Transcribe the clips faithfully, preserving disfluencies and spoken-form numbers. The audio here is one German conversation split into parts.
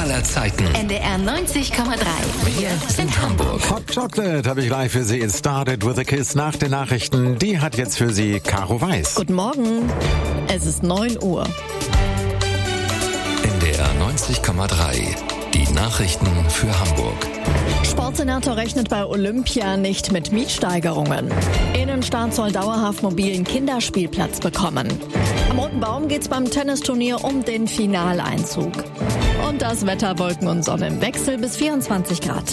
aller Zeiten. N D R neunzig Komma drei. Wir sind Hamburg. Hot Chocolate habe ich gleich für Sie. It started with a kiss nach den Nachrichten. Die hat jetzt für Sie Caro Weiß. Guten Morgen. Es ist neun Uhr. N D R neunzig Komma drei. Die Nachrichten für Hamburg. Sportsenator rechnet bei Olympia nicht mit Mietsteigerungen. Innenstadt soll dauerhaft mobilen Kinderspielplatz bekommen. Am Roten Baum geht's beim Tennisturnier um den Finaleinzug. Und das Wetter, Wolken und Sonne im Wechsel bis vierundzwanzig Grad.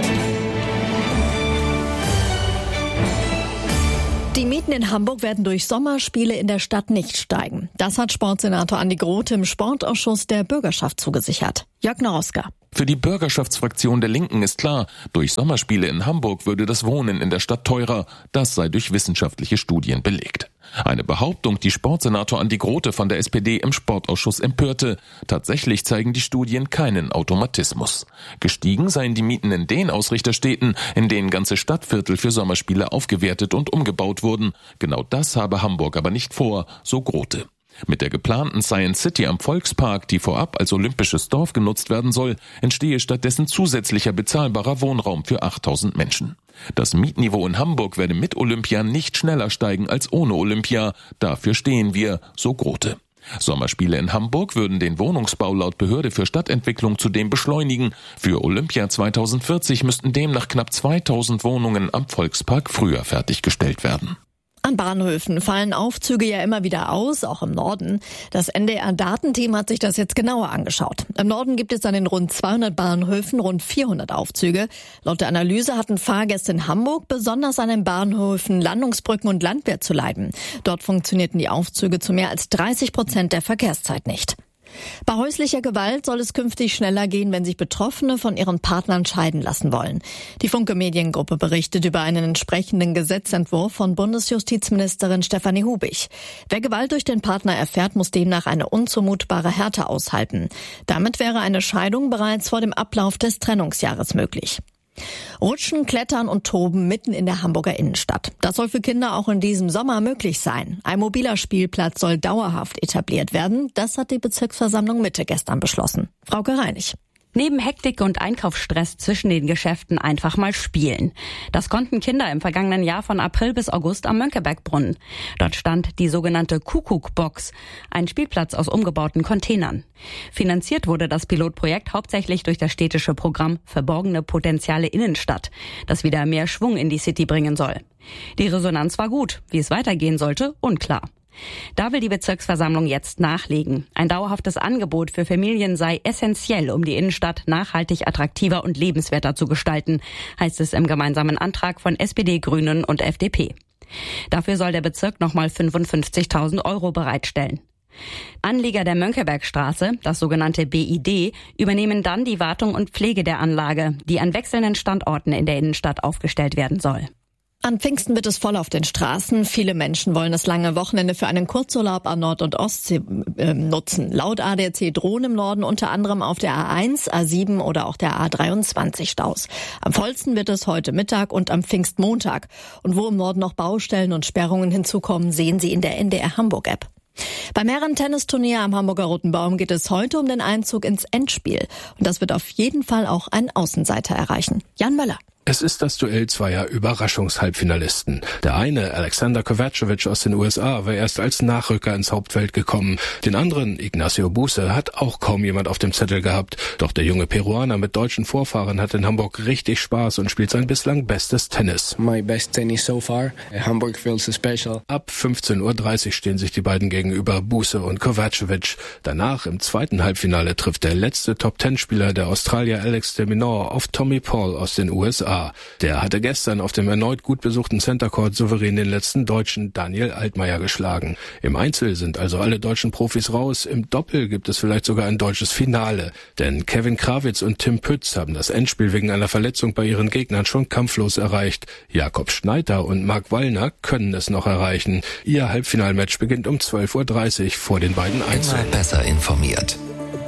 Die Mieten in Hamburg werden durch Sommerspiele in der Stadt nicht steigen. Das hat Sportsenator Andi Grote im Sportausschuss der Bürgerschaft zugesichert. Jörg Noroska. Für die Bürgerschaftsfraktion der Linken ist klar, durch Sommerspiele in Hamburg würde das Wohnen in der Stadt teurer. Das sei durch wissenschaftliche Studien belegt. Eine Behauptung, die Sportsenator Andi Grote von der S P D im Sportausschuss empörte. Tatsächlich zeigen die Studien keinen Automatismus. Gestiegen seien die Mieten in den Ausrichterstädten, in denen ganze Stadtviertel für Sommerspiele aufgewertet und umgebaut wurden. Genau das habe Hamburg aber nicht vor, so Grote. Mit der geplanten Science City am Volkspark, die vorab als olympisches Dorf genutzt werden soll, entstehe stattdessen zusätzlicher bezahlbarer Wohnraum für achttausend Menschen. Das Mietniveau in Hamburg werde mit Olympia nicht schneller steigen als ohne Olympia. Dafür stehen wir, so Grote. Sommerspiele in Hamburg würden den Wohnungsbau laut Behörde für Stadtentwicklung zudem beschleunigen. Für Olympia zweitausendvierzig müssten demnach knapp zweitausend Wohnungen am Volkspark früher fertiggestellt werden. An Bahnhöfen fallen Aufzüge ja immer wieder aus, auch im Norden. Das N D R-Datenteam hat sich das jetzt genauer angeschaut. Im Norden gibt es an den rund zweihundert Bahnhöfen rund vierhundert Aufzüge. Laut der Analyse hatten Fahrgäste in Hamburg besonders an den Bahnhöfen Landungsbrücken und Landwehr zu leiden. Dort funktionierten die Aufzüge zu mehr als dreißig Prozent der Verkehrszeit nicht. Bei häuslicher Gewalt soll es künftig schneller gehen, wenn sich Betroffene von ihren Partnern scheiden lassen wollen. Die Funke Mediengruppe berichtet über einen entsprechenden Gesetzentwurf von Bundesjustizministerin Stefanie Hubig. Wer Gewalt durch den Partner erfährt, muss demnach eine unzumutbare Härte aushalten. Damit wäre eine Scheidung bereits vor dem Ablauf des Trennungsjahres möglich. Rutschen, Klettern und Toben mitten in der Hamburger Innenstadt. Das soll für Kinder auch in diesem Sommer möglich sein. Ein mobiler Spielplatz soll dauerhaft etabliert werden. Das hat die Bezirksversammlung Mitte gestern beschlossen. Frauke Reinig. Neben Hektik und Einkaufsstress zwischen den Geschäften einfach mal spielen. Das konnten Kinder im vergangenen Jahr von April bis August am Mönckebergbrunnen. Dort stand die sogenannte Kuckuckbox, ein Spielplatz aus umgebauten Containern. Finanziert wurde das Pilotprojekt hauptsächlich durch das städtische Programm Verborgene Potenziale Innenstadt, das wieder mehr Schwung in die City bringen soll. Die Resonanz war gut. Wie es weitergehen sollte, unklar. Da will die Bezirksversammlung jetzt nachlegen. Ein dauerhaftes Angebot für Familien sei essentiell, um die Innenstadt nachhaltig attraktiver und lebenswerter zu gestalten, heißt es im gemeinsamen Antrag von S P D, Grünen und F D P. Dafür soll der Bezirk nochmal fünfundfünfzigtausend Euro bereitstellen. Anlieger der Mönckebergstraße, das sogenannte B I D, übernehmen dann die Wartung und Pflege der Anlage, die an wechselnden Standorten in der Innenstadt aufgestellt werden soll. An Pfingsten wird es voll auf den Straßen. Viele Menschen wollen das lange Wochenende für einen Kurzurlaub an Nord- und Ostsee äh, nutzen. Laut A D A C drohen im Norden unter anderem auf der A eins, A sieben oder auch der A dreiundzwanzig Staus. Am vollsten wird es heute Mittag und am Pfingstmontag. Und wo im Norden noch Baustellen und Sperrungen hinzukommen, sehen Sie in der N D R Hamburg-App. Beim Herren-Tennisturnier am Hamburger Roten Baum geht es heute um den Einzug ins Endspiel. Und das wird auf jeden Fall auch einen Außenseiter erreichen. Jan Möller. Es ist das Duell zweier Überraschungshalbfinalisten. Der eine, Alexander Kovacevic aus den U S A, war erst als Nachrücker ins Hauptfeld gekommen. Den anderen, Ignacio Buse, hat auch kaum jemand auf dem Zettel gehabt. Doch der junge Peruaner mit deutschen Vorfahren hat in Hamburg richtig Spaß und spielt sein bislang bestes Tennis. My best tennis so far. Hamburg feels special. Ab fünfzehn Uhr dreißig stehen sich die beiden gegenüber, Buse und Kovacevic. Danach im zweiten Halbfinale trifft der letzte Top-Ten-Spieler, der Australier Alex de Minaur, auf Tommy Paul aus den U S A. Der hatte gestern auf dem erneut gut besuchten Center Court souverän den letzten Deutschen Daniel Altmaier geschlagen. Im Einzel sind also alle deutschen Profis raus. Im Doppel gibt es vielleicht sogar ein deutsches Finale. Denn Kevin Krawitz und Tim Pütz haben das Endspiel wegen einer Verletzung bei ihren Gegnern schon kampflos erreicht. Jakob Schneider und Marc Wallner können es noch erreichen. Ihr Halbfinalmatch beginnt um zwölf Uhr dreißig vor den beiden Einzel. Immer besser informiert.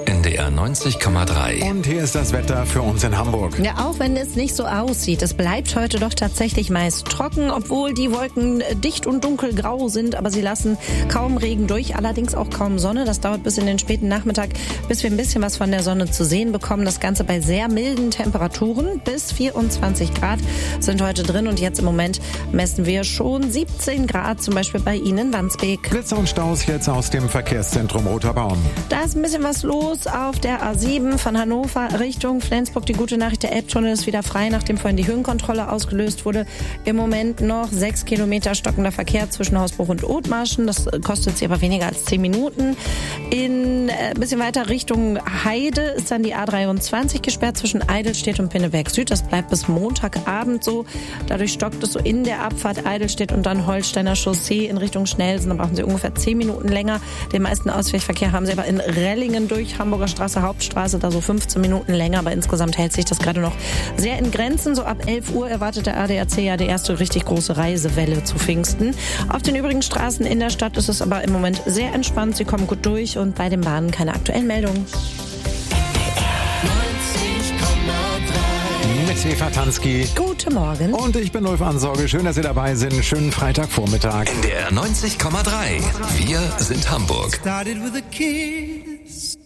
N D R neunzig Komma drei. Und hier ist das Wetter für uns in Hamburg. Ja, auch wenn es nicht so aussieht, es bleibt heute doch tatsächlich meist trocken, obwohl die Wolken dicht und dunkelgrau sind, aber sie lassen kaum Regen durch, allerdings auch kaum Sonne. Das dauert bis in den späten Nachmittag, bis wir ein bisschen was von der Sonne zu sehen bekommen. Das Ganze bei sehr milden Temperaturen. Bis vierundzwanzig Grad sind heute drin und jetzt im Moment messen wir schon siebzehn Grad, zum Beispiel bei Ihnen in Wandsbek. Blitze und Staus jetzt aus dem Verkehrszentrum Roter Baum. Da ist ein bisschen was los auf der A sieben von Hannover Richtung Flensburg. Die gute Nachricht, der Elbtunnel ist wieder frei, nachdem vorhin die Höhenkontrolle ausgelöst wurde. Im Moment noch sechs Kilometer stockender Verkehr zwischen Hausbruch und Othmarschen. Das kostet Sie aber weniger als zehn Minuten. In äh, ein bisschen weiter Richtung Heide ist dann die A dreiundzwanzig gesperrt zwischen Eidelstedt und Pinneberg Süd. Das bleibt bis Montagabend so. Dadurch stockt es so in der Abfahrt Eidelstedt und dann Holsteiner Chaussee in Richtung Schnellsen. Da brauchen Sie ungefähr zehn Minuten länger. Den meisten Ausweichverkehr haben Sie aber in Rellingen durch Hamburger Straße, Hauptstraße, da so fünfzehn Minuten länger. Aber insgesamt hält sich das gerade noch sehr in Grenzen. So ab elf Uhr erwartet der A D A C ja die erste richtig große Reisewelle zu Pfingsten. Auf den übrigen Straßen in der Stadt ist es aber im Moment sehr entspannt. Sie kommen gut durch und bei den Bahnen keine aktuellen Meldungen. Mit Eva Tansky. Guten Morgen. Und ich bin Ulf Ansorge. Schön, dass Sie dabei sind. Schönen Freitagvormittag. N D R neunzig Komma drei. Wir sind Hamburg. Started with a kiss.